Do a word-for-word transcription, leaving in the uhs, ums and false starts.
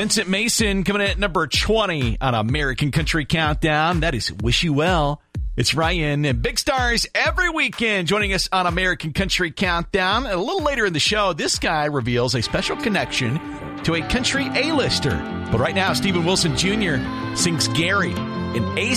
Vincent Mason coming in at number twenty on American Country Countdown. That is Wish You Well. It's Ryan and big stars every weekend joining us on American Country Countdown. And a little later in the show, this guy reveals a special connection to a country A-lister. But right now, Stephen Wilson Junior sings Gary in A